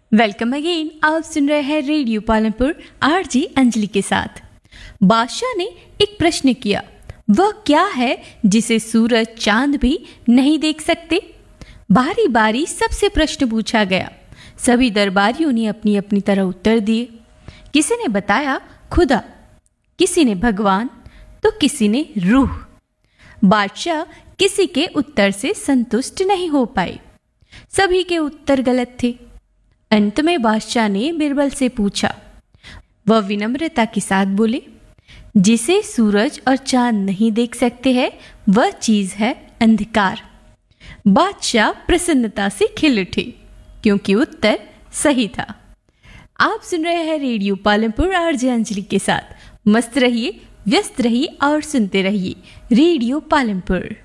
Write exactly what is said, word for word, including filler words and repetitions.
Welcome again. आप सुन रहे हैं रेडियो पालनपुर आरजी अंजलि के साथ। बादशाह ने एक प्रश्न किया, वह क्या है जिसे सूरज चांद भी नहीं देख सकते। बारी बारी सबसे प्रश्न पूछा गया। सभी दरबारियों ने अपनी अपनी तरह उत्तर दिए। किसी ने बताया खुदा, किसी ने भगवान, तो किसी ने रूह। बादशाह किसी के उत्तर से संतुष्ट नहीं हो पाए। सभी के उत्तर गलत थे। अंत में बादशाह ने बिरबल से पूछा। वह विनम्रता के साथ बोले, जिसे सूरज और चांद नहीं देख सकते हैं वह चीज है अंधकार। बादशाह प्रसन्नता से खिल उठे क्योंकि उत्तर सही था। आप सुन रहे हैं रेडियो पालनपुर आरजे अंजलि के साथ। मस्त रहिए, व्यस्त रहिए और सुनते रहिए रेडियो पालनपुर।